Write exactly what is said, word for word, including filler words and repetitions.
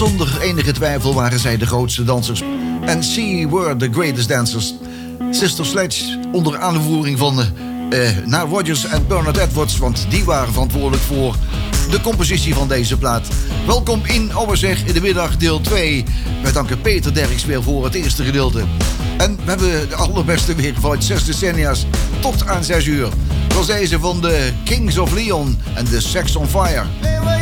Zonder enige twijfel waren zij de grootste dansers. En she were the greatest dancers. Sister Sledge, onder aanvoering van uh, Nile Rodgers en Bernard Edwards, want die waren verantwoordelijk voor de compositie van deze plaat. Welkom in Overzeg in de middag deel twee. Wij danken Peter Derks weer voor het eerste gedeelte. En we hebben de allerbeste weer vanuit zes decennia's tot aan zes uur. Zoals deze van de Kings of Leon en The Sex on Fire.